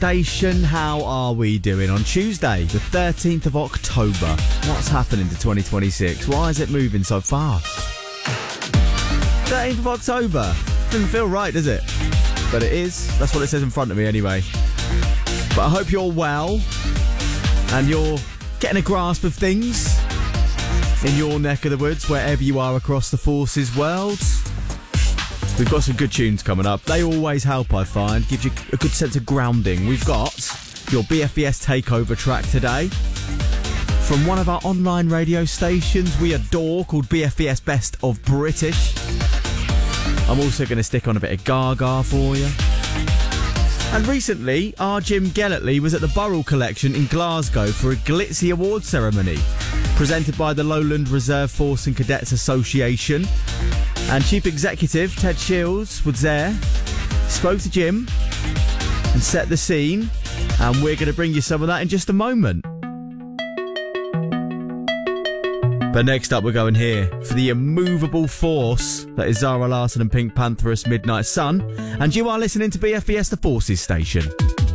station. How are we doing on Tuesday, the 13th of October? What's happening to 2026? Why is it moving so fast? 13th of October. Doesn't feel right, does it? But it is. That's what it says in front of me anyway. But I hope you're well and you're getting a grasp of things in your neck of the woods, wherever you are across the Forces world. We've got some good tunes coming up. They always help, I find. Gives you a good sense of grounding. We've got your BFBS takeover track today from one of our online radio stations we adore, called BFBS Best of British. I'm also going to stick on a bit of Gaga for you. And recently, our Jim Gellertley was at the Burrell Collection in Glasgow for a glitzy award ceremony presented by the Lowland Reserve Force and Cadets Association. And Chief Executive Ted Shields was there, spoke to Jim and set the scene, and we're going to bring you some of that in just a moment. But next up, we're going here for the immovable force that is Zara Larsson and Pink Pantheress Midnight Sun, and you are listening to BFBS, the Forces station.